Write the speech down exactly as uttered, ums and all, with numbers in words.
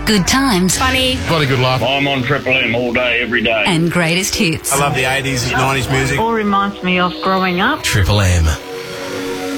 Good times. Funny. Bloody good laugh. I'm on Triple M all day, every day. And greatest hits. I love the eighties and nineties music. All reminds me of growing up. Triple M.